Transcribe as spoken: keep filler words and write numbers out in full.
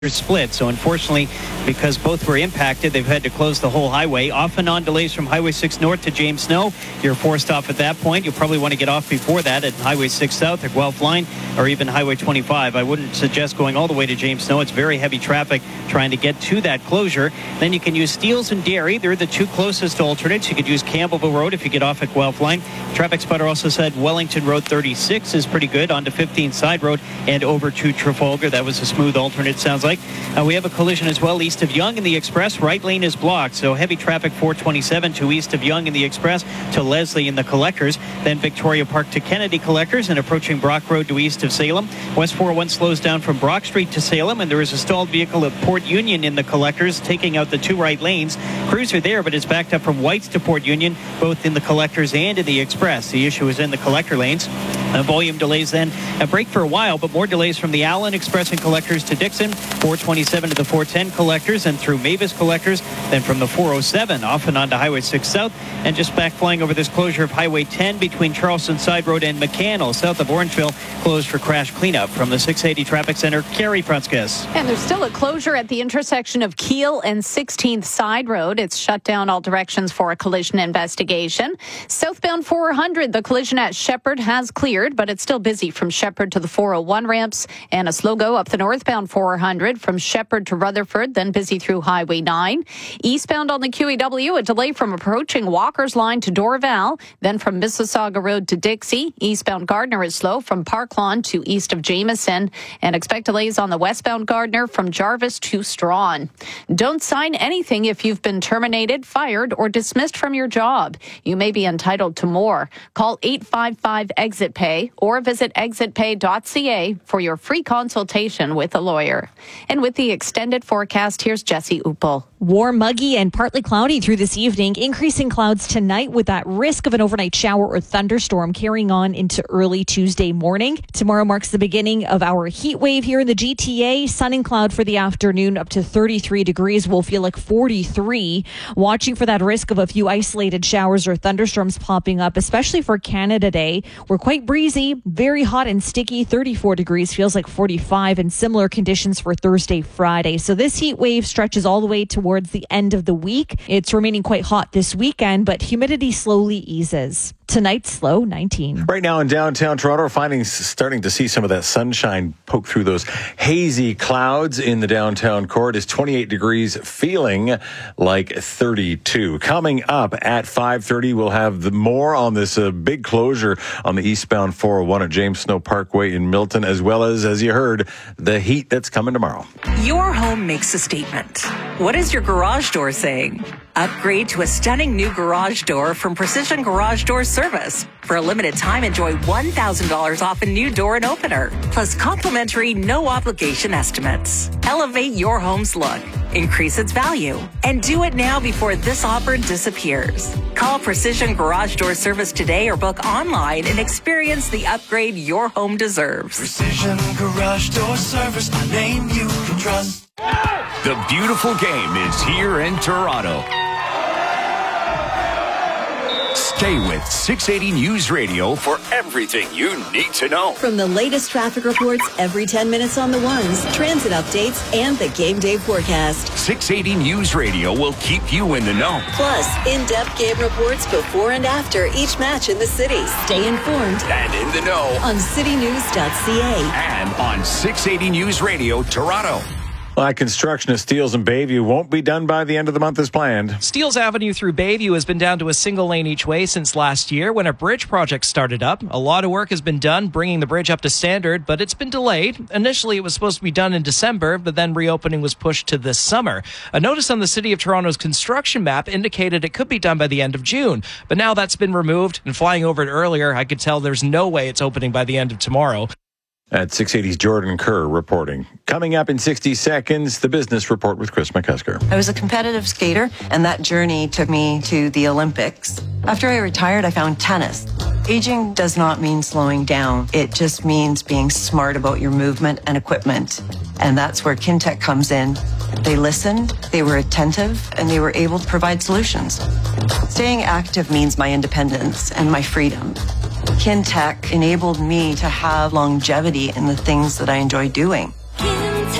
split. So unfortunately, because both were impacted, they've had to close the whole highway. Off and on delays from Highway six North to James Snow. You're forced off at that point. You'll probably want to get off before that at Highway six South or Guelph Line or even Highway twenty-five. I wouldn't suggest going all the way to James Snow. It's very heavy traffic trying to get to that closure. Then you can use Steeles and Derry. They're the two closest alternates. You could use Campbellville Road if you get off at Guelph Line. Traffic spotter also said Wellington Road thirty-six is pretty good. On to fifteen Side Road and over to Trafalgar. That was a smooth alternate, sounds like. Uh, we have a collision as well east of Yonge in the Express. Right lane is blocked, so heavy traffic four twenty-seven to east of Yonge in the Express to Leslie in the Collectors. Then Victoria Park to Kennedy Collectors and approaching Brock Road to east of Salem. West four oh one slows down from Brock Street to Salem, and there is a stalled vehicle at Port Union in the Collectors taking out the two right lanes. Crews are there, but it's backed up from Whites to Port Union, both in the Collectors and in the Express. The issue is in the collector lanes. Uh, volume delays then a break for a while, but more delays from the Allen Express and Collectors to Dixon, four twenty-seven to the four ten Collectors and through Mavis Collectors, then from the four oh seven off and on to Highway six South, and just back flying over this closure of Highway ten between Charleston Side Road and McCannell, south of Orangeville, closed for crash cleanup. From the six eighty Traffic Center, Carrie Prunskis. And there's still a closure at the intersection of Keel and sixteenth Side Road. It's shut down all directions for a collision investigation. Southbound four hundred, the collision at Shepherd has cleared, but it's still busy from Shepherd to the four oh one ramps, and a slow go up the northbound four hundred from Shepherd to Rutherford, then busy through Highway nine. Eastbound on the Q E W, a delay from approaching Walker's Line to Dorval, then from Mississauga Road to Dixie. Eastbound Gardner is slow from Park Lawn to east of Jameson, and expect delays on the westbound Gardner from Jarvis to Strawn. Don't sign anything if you've been terminated, fired, or dismissed from your job. You may be entitled to more. Call eight five five exit pay or visit exit pay dot c a for your free consultation with a lawyer. And with the extended forecast, here's Jesse Uppel. Warm, muggy, and partly cloudy through this evening. Increasing clouds tonight with that risk of an overnight shower or thunderstorm carrying on into early Tuesday morning. Tomorrow marks the beginning of our heat wave here in the G T A. Sun and cloud for the afternoon up to thirty-three degrees. Will feel like forty-three. Watching for that risk of a few isolated showers or thunderstorms popping up, especially for Canada Day. We're quite breezy, very hot and sticky. thirty-four degrees feels like forty-five, and similar conditions for Thursday, Friday. So this heat wave stretches all the way towards the end of the week. It's remaining quite hot this weekend, but humidity slowly eases. Tonight's low nineteen. Right now in downtown Toronto, we're finding starting to see some of that sunshine poke through those hazy clouds in the downtown core. It is twenty-eight degrees, feeling like thirty-two. Coming up at five thirty, we'll have the more on this uh, big closure on the eastbound four oh one at James Snow Parkway in Milton, as well as, as you heard, the heat that's coming tomorrow. Your home makes a statement. What is your garage door saying? Upgrade to a stunning new garage door from Precision Garage Door Service. For a limited time, enjoy one thousand dollars off a new door and opener, plus complimentary no-obligation estimates. Elevate your home's look, increase its value, and do it now before this offer disappears. Call Precision Garage Door Service today or book online and experience the upgrade your home deserves. Precision Garage Door Service, a name you can trust. The beautiful game is here in Toronto. Stay with six eighty News Radio for everything you need to know. From the latest traffic reports every ten minutes on the ones, transit updates, and the game day forecast. six eighty News Radio will keep you in the know. Plus, in-depth game reports before and after each match in the city. Stay informed and in the know on city news dot c a and on six eighty News Radio Toronto. Well, construction of Steeles and Bayview won't be done by the end of the month as planned. Steeles Avenue through Bayview has been down to a single lane each way since last year when a bridge project started up. A lot of work has been done bringing the bridge up to standard, but it's been delayed. Initially, it was supposed to be done in December, but then reopening was pushed to this summer. A notice on the City of Toronto's construction map indicated it could be done by the end of June, but now that's been removed, and flying over it earlier, I could tell there's no way it's opening by the end of tomorrow. At six eighty's Jordan Kerr reporting. Coming up in sixty seconds, the business report with Chris McCusker. I was a competitive skater, and that journey took me to the Olympics. After I retired, I found tennis. Aging does not mean slowing down. It just means being smart about your movement and equipment. And that's where Kintec comes in. They listened, they were attentive, and they were able to provide solutions. Staying active means my independence and my freedom. Kintec enabled me to have longevity in the things that I enjoy doing.